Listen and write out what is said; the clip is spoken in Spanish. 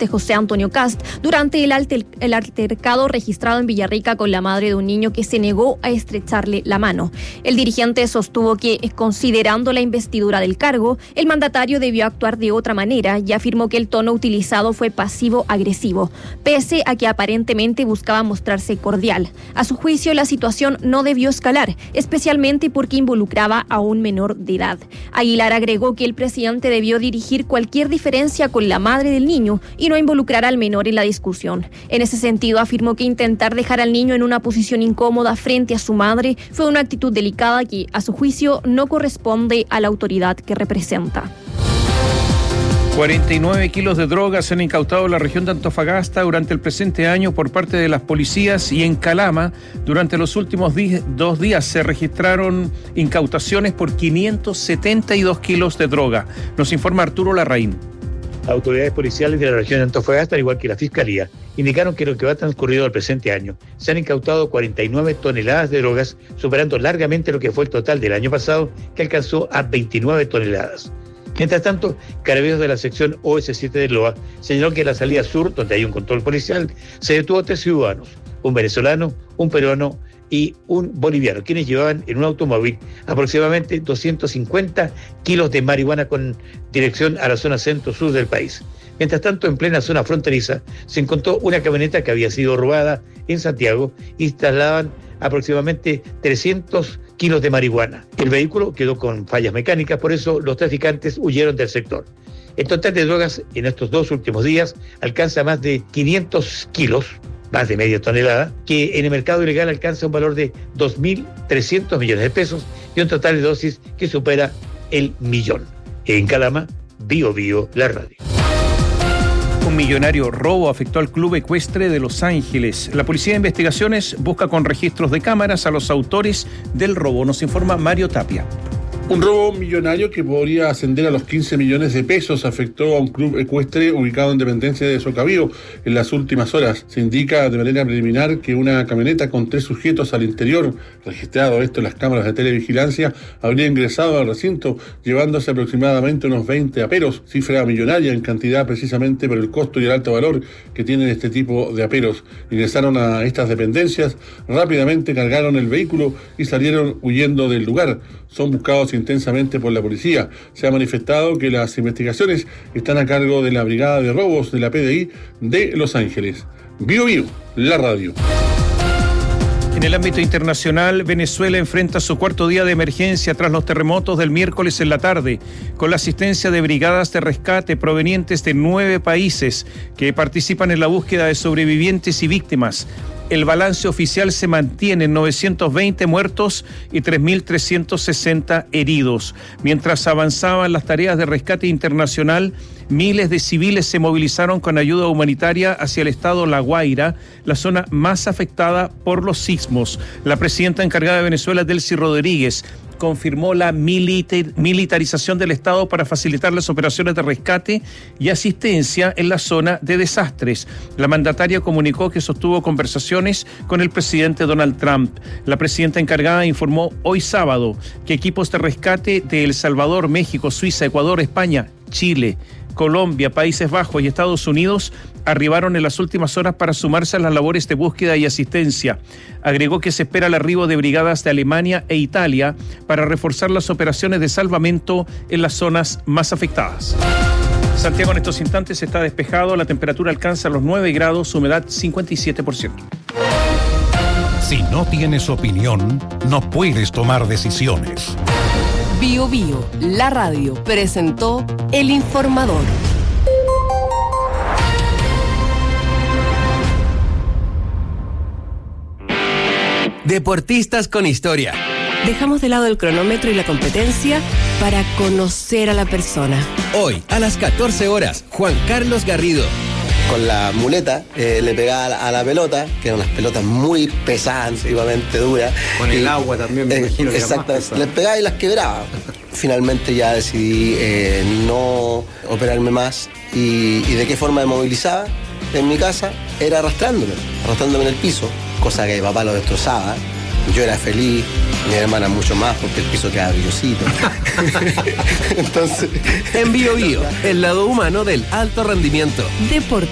presidente José Antonio Kast durante el altercado registrado en Villarrica con la madre de un niño que se negó a estrecharle la mano. El dirigente sostuvo que, considerando la investidura del cargo, el mandatario debió actuar de otra manera y afirmó que el tono utilizado fue pasivo-agresivo, pese a que aparentemente buscaba mostrarse cordial. A su juicio, la situación no debió escalar, especialmente porque involucraba a un menor de edad. Aguilar agregó que el presidente debió dirigir cualquier diferencia con la madre del niño y no involucrar al menor en la discusión. En ese sentido, afirmó que intentar dejar al niño en una posición incómoda frente a su madre fue una actitud delicada que, a su juicio, no corresponde a la autoridad que representa. 49 kilos de drogas se han incautado en la región de Antofagasta durante el presente año por parte de las policías, y en Calama durante los últimos 2 días se registraron incautaciones por 572 kilos de droga. Nos informa Arturo Larraín. Autoridades policiales de la región de Antofagasta, al igual que la Fiscalía, indicaron que en lo que va transcurrido el presente año se han incautado 49 toneladas de drogas, superando largamente lo que fue el total del año pasado, que alcanzó a 29 toneladas. Mientras tanto, Carabineros de la sección OS7 de Loa señaló que en la salida sur, donde hay un control policial, se detuvo a 3 ciudadanos, un venezolano, un peruano y un boliviano, quienes llevaban en un automóvil aproximadamente 250 kilos de marihuana con dirección a la zona centro-sur del país. Mientras tanto, en plena zona fronteriza, se encontró una camioneta que había sido robada en Santiago y trasladaban aproximadamente 300 kilos de marihuana. El vehículo quedó con fallas mecánicas, por eso los traficantes huyeron del sector. El total de drogas en estos 2 últimos días alcanza más de 500 kilos, más de media tonelada, que en el mercado ilegal alcanza un valor de 2.300 millones de pesos y un total de dosis que supera el 1.000.000. En Calama, Bio Bio, la radio. Un millonario robo afectó al Club Ecuestre de Los Ángeles. La Policía de Investigaciones busca con registros de cámaras a los autores del robo. Nos informa Mario Tapia. Un robo millonario que podría ascender a los 15 millones de pesos afectó a un club ecuestre ubicado en dependencia de Socavío en las últimas horas. Se indica de manera preliminar que una camioneta con 3 sujetos al interior, registrado esto en las cámaras de televigilancia, habría ingresado al recinto llevándose aproximadamente unos 20 aperos, cifra millonaria en cantidad precisamente por el costo y el alto valor que tienen este tipo de aperos. Ingresaron a estas dependencias, rápidamente cargaron el vehículo y salieron huyendo del lugar. Son buscados intensamente por la policía. Se ha manifestado que las investigaciones están a cargo de la Brigada de Robos de la PDI de Los Ángeles. Bio Bio, la radio. En el ámbito internacional, Venezuela enfrenta su 4º día de emergencia tras los terremotos del miércoles en la tarde, con la asistencia de brigadas de rescate provenientes de 9 países que participan en la búsqueda de sobrevivientes y víctimas. El balance oficial se mantiene en 920 muertos y 3.360 heridos. Mientras avanzaban las tareas de rescate internacional, miles de civiles se movilizaron con ayuda humanitaria hacia el estado La Guaira, la zona más afectada por los sismos. La presidenta encargada de Venezuela, Delcy Rodríguez, confirmó la militarización del Estado para facilitar las operaciones de rescate y asistencia en la zona de desastres. La mandataria comunicó que sostuvo conversaciones con el presidente Donald Trump. La presidenta encargada informó hoy sábado que equipos de rescate de El Salvador, México, Suiza, Ecuador, España, Chile, Colombia, Países Bajos y Estados Unidos arribaron en las últimas horas para sumarse a las labores de búsqueda y asistencia. Agregó que se espera el arribo de brigadas de Alemania e Italia para reforzar las operaciones de salvamento en las zonas más afectadas. Santiago en estos instantes está despejado, la temperatura alcanza los 9 grados, humedad 57%. Si no tienes opinión, no puedes tomar decisiones. Bio Bio, la radio, presentó El Informador. Deportistas con historia. Dejamos de lado el cronómetro y la competencia para conocer a la persona. Hoy, a las 14 horas, Juan Carlos Garrido. Con la muleta le pegaba a la pelota, que eran unas pelotas muy pesadas, igualmente duras. Con el agua también, me imagino. Exacto, les pegaba y las quebraba. Finalmente ya decidí no operarme más. ¿Y de qué forma me movilizaba? En mi casa era arrastrándome en el piso, cosa que mi papá lo destrozaba. Yo era feliz, mi hermana mucho más, porque el piso quedaba brillosito. Entonces, en Bio Bio, el lado humano del alto rendimiento.